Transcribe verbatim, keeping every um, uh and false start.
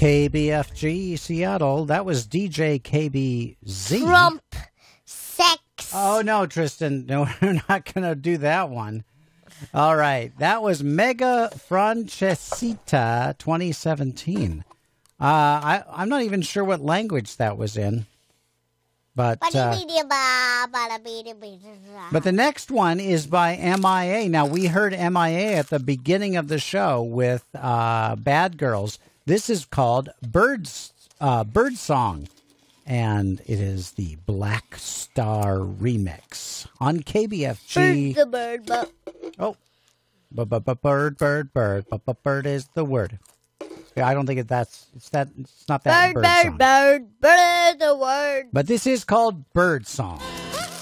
K B F G Seattle. That was D J K B Z. Trump. Sex. Oh, no, Tristan. No, we're not going to do that one. All right. That was Mega Francesita twenty seventeen. Uh, I, I'm not even sure what language that was in. But uh, but the next one is by M I A. Now, we heard M I A at the beginning of the show with uh, Bad Girls. This is called Birds, uh, Bird Song, and it is the Black Star remix on K B F G. Bird the bird, but oh, but but but bird, bird, bird, but but bird is the word. I don't think it, that's it's that it's not that bird, bird, bird, song. bird, bird is the word. But this is called Bird Song.